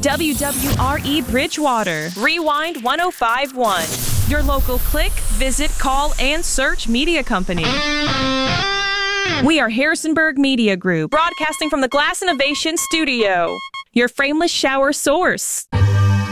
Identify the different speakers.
Speaker 1: WWRE Bridgewater, Rewind 105.1. Your local click, visit, call, and search media company. We are Harrisonburg Media Group, broadcasting from the Glass Innovation Studio, your frameless shower source.